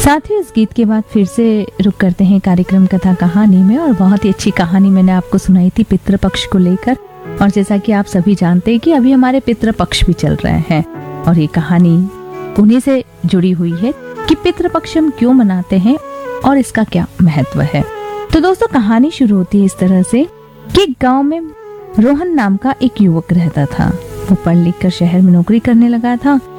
साथ ही इस गीत के बाद फिर से रुक करते हैं कार्यक्रम कथा कहानी में। और बहुत ही अच्छी कहानी मैंने आपको सुनाई थी पितृपक्ष को लेकर। और जैसा कि आप सभी जानते हैं कि अभी हमारे पितृपक्ष भी चल रहे हैं और ये कहानी उन्हीं से जुड़ी हुई है कि पितृपक्ष हम क्यों मनाते हैं और इसका क्या महत्व है। तो दोस्तों, कहानी शुरू होती है इस तरह से कि गांव में रोहन नाम का एक युवक रहता था। वो पढ़ लिख कर शहर में नौकरी करने लगा था